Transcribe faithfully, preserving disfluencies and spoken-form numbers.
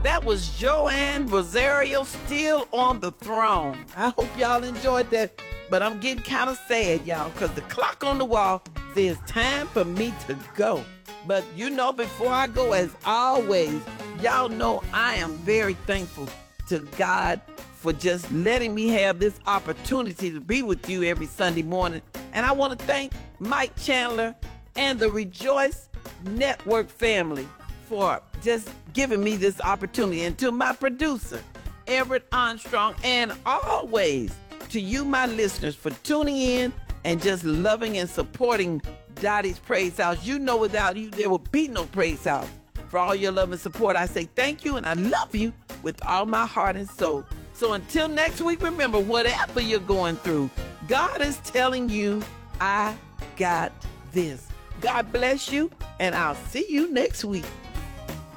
That was Joanne Rosario, still on the throne. I hope y'all enjoyed that. But I'm getting kind of sad, y'all, because the clock on the wall says time for me to go. But you know, before I go, as always, y'all know I am very thankful to God for just letting me have this opportunity to be with you every Sunday morning. And I want to thank Mike Chandler and the Rejoice Network family for just giving me this opportunity. And to my producer, Everett Armstrong, and always to you, my listeners, for tuning in and just loving and supporting Dottie's Praise House. You know, without you, there would be no Praise House. For all your love and support, I say thank you, and I love you with all my heart and soul. So until next week, remember, whatever you're going through, God is telling you, I got this. God bless you, and I'll see you next week.